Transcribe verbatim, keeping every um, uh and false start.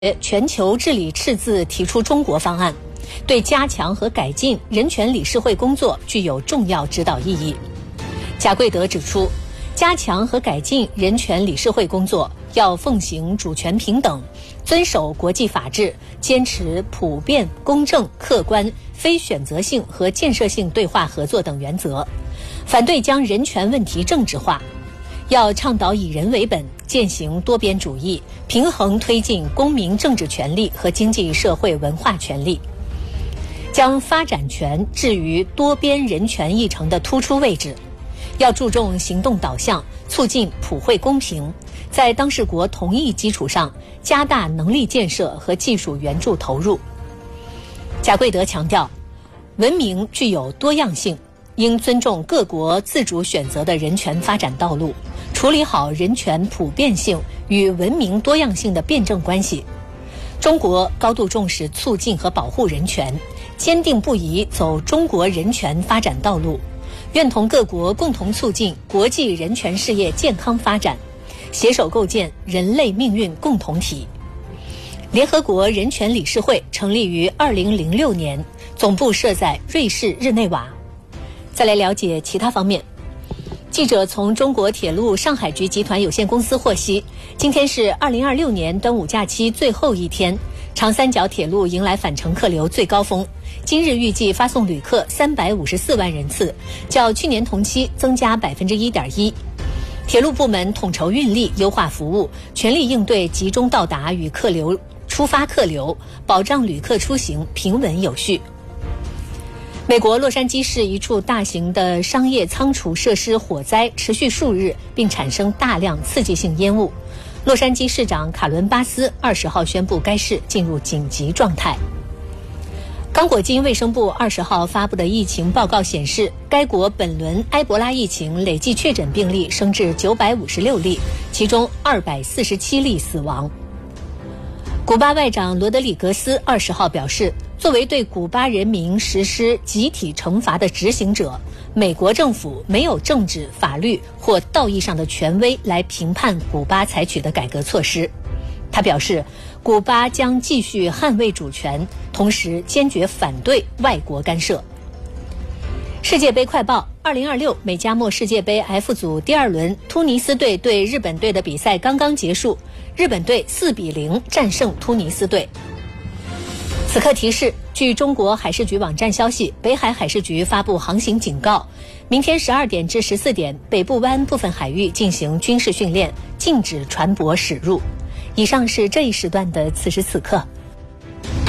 全球治理赤字提出中国方案，对加强和改进人权理事会工作具有重要指导意义。贾贵德指出，加强和改进人权理事会工作要奉行主权平等，遵守国际法治，坚持普遍、公正、客观、非选择性和建设性对话合作等原则，反对将人权问题政治化。要倡导以人为本，践行多边主义，平衡推进公民政治权利和经济社会文化权利，将发展权置于多边人权议程的突出位置。要注重行动导向，促进普惠公平，在当事国同意基础上加大能力建设和技术援助投入。贾贵德强调，文明具有多样性，应尊重各国自主选择的人权发展道路，处理好人权普遍性与文明多样性的辩证关系。中国高度重视促进和保护人权，坚定不移走中国人权发展道路，愿同各国共同促进国际人权事业健康发展，携手构建人类命运共同体。联合国人权理事会成立于二零零六年，总部设在瑞士日内瓦。再来了解其他方面。记者从中国铁路上海局集团有限公司获悉，今天是二零二六年端午假期最后一天，长三角铁路迎来返程客流最高峰，今日预计发送旅客三百五十四万人次，较去年同期增加百分之一点一。铁路部门统筹运力，优化服务，全力应对集中到达与客流出发客流，保障旅客出行平稳有序。美国洛杉矶市一处大型的商业仓储设施火灾持续数日，并产生大量刺激性烟雾。洛杉矶市长卡伦巴斯二十号宣布该市进入紧急状态。刚果金卫生部二十号发布的疫情报告显示，该国本轮埃博拉疫情累计确诊病例升至九百五十六例，其中二百四十七例死亡。古巴外长罗德里格斯二十号表示，作为对古巴人民实施集体惩罚的执行者，美国政府没有政治、法律或道义上的权威来评判古巴采取的改革措施。他表示，古巴将继续捍卫主权，同时坚决反对外国干涉。世界杯快报：二零二六美加墨世界杯 F 组第二轮，突尼斯队对日本队的比赛刚刚结束，日本队四比零战胜突尼斯队。此刻提示，据中国海事局网站消息，北海海事局发布航行警告，明天十二点至十四点，北部湾部分海域进行军事训练，禁止船舶驶入。以上是这一时段的此时此刻，